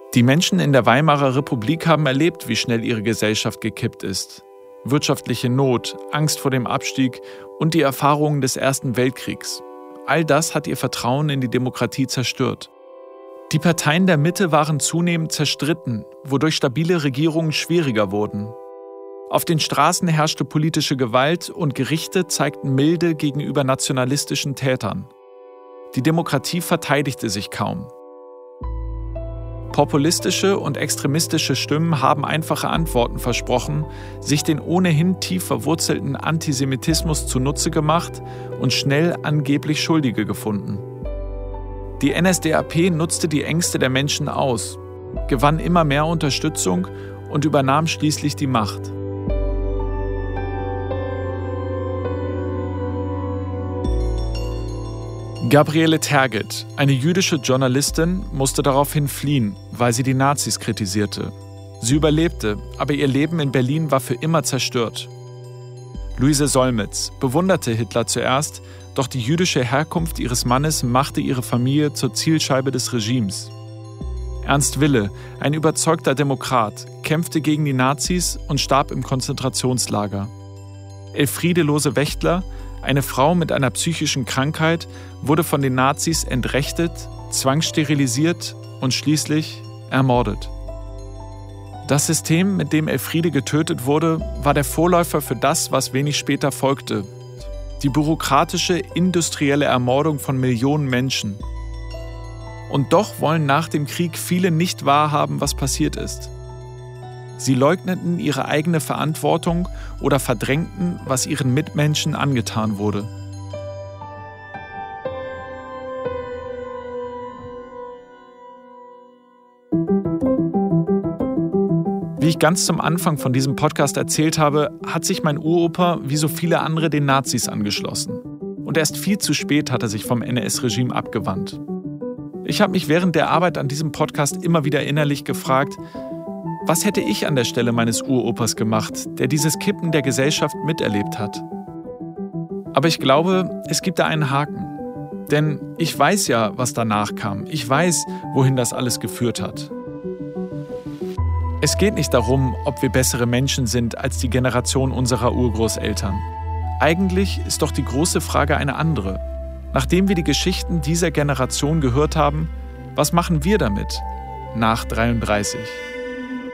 Die Menschen in der Weimarer Republik haben erlebt, wie schnell ihre Gesellschaft gekippt ist. Wirtschaftliche Not, Angst vor dem Abstieg und die Erfahrungen des Ersten Weltkriegs. All das hat ihr Vertrauen in die Demokratie zerstört. Die Parteien der Mitte waren zunehmend zerstritten, wodurch stabile Regierungen schwieriger wurden. Auf den Straßen herrschte politische Gewalt und Gerichte zeigten Milde gegenüber nationalistischen Tätern. Die Demokratie verteidigte sich kaum. Populistische und extremistische Stimmen haben einfache Antworten versprochen, sich den ohnehin tief verwurzelten Antisemitismus zunutze gemacht und schnell angeblich Schuldige gefunden. Die NSDAP nutzte die Ängste der Menschen aus, gewann immer mehr Unterstützung und übernahm schließlich die Macht. Gabriele Tergit, eine jüdische Journalistin, musste daraufhin fliehen, weil sie die Nazis kritisierte. Sie überlebte, aber ihr Leben in Berlin war für immer zerstört. Luise Solmitz bewunderte Hitler zuerst, doch die jüdische Herkunft ihres Mannes machte ihre Familie zur Zielscheibe des Regimes. Ernst Wille, ein überzeugter Demokrat, kämpfte gegen die Nazis und starb im Konzentrationslager. Elfriede Lose-Wächtler, eine Frau mit einer psychischen Krankheit, wurde von den Nazis entrechtet, zwangssterilisiert und schließlich ermordet. Das System, mit dem Elfriede getötet wurde, war der Vorläufer für das, was wenig später folgte: die bürokratische, industrielle Ermordung von Millionen Menschen. Und doch wollen nach dem Krieg viele nicht wahrhaben, was passiert ist. Sie leugneten ihre eigene Verantwortung oder verdrängten, was ihren Mitmenschen angetan wurde. Wie ich ganz zum Anfang von diesem Podcast erzählt habe, hat sich mein Uropa wie so viele andere den Nazis angeschlossen. Und erst viel zu spät hat er sich vom NS-Regime abgewandt. Ich habe mich während der Arbeit an diesem Podcast immer wieder innerlich gefragt, was hätte ich an der Stelle meines Uropas gemacht, der dieses Kippen der Gesellschaft miterlebt hat? Aber ich glaube, es gibt da einen Haken. Denn ich weiß ja, was danach kam. Ich weiß, wohin das alles geführt hat. Es geht nicht darum, ob wir bessere Menschen sind als die Generation unserer Urgroßeltern. Eigentlich ist doch die große Frage eine andere. Nachdem wir die Geschichten dieser Generation gehört haben, was machen wir damit nach 33?